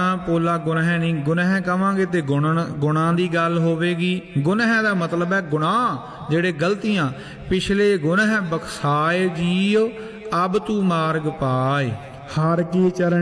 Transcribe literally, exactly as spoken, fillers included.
ਪੋਲਾ ਗੁਨਾਹ ਨਹੀਂ। ਗੁਨਾਹ ਕਵਾਂਗੇ ਤੇ ਗੁਣ ਗੁਣਾਂ ਦੀ ਗੱਲ ਹੋਵੇਗੀ। ਗੁਨਾਹ ਦਾ ਮਤਲਬ ਹੈ ਗੁਨਾਹ, ਜਿਹੜੇ ਗਲਤੀਆਂ। ਪਿਛਲੇ ਗੁਨਾਹ ਬਖਸ਼ਾਏ ਜੀਓ, ਅਬ ਤੂੰ ਮਾਰਗ ਪਾਏ। ਹਰ ਕੀ ਚਰਨ